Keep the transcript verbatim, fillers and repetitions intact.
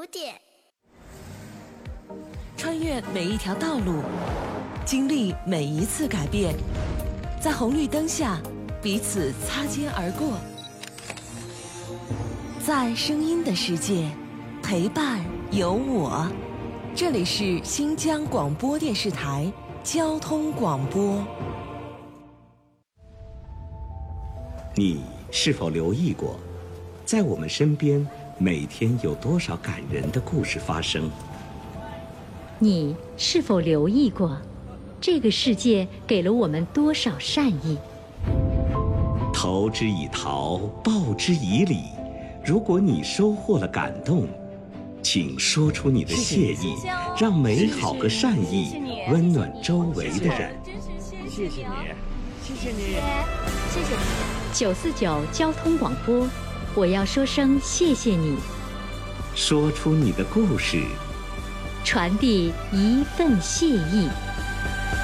点。 穿越每一条道路，经历每一次改变，在红绿灯下彼此擦肩而过，在声音的世界陪伴有我。这里是新疆广播电视台交通广播。 你是否留意过，在我们身边每天有多少感人的故事发生？ 你是否留意过，这个世界给了我们多少善意？ 投之以桃，报之以李。如果你收获了感动，请说出你的谢意，让美好和善意温暖周围的人。 谢谢你，谢谢你， 谢谢你。 九四九交通广播，我要说声谢谢你。 说出你的故事， 传递一份谢意。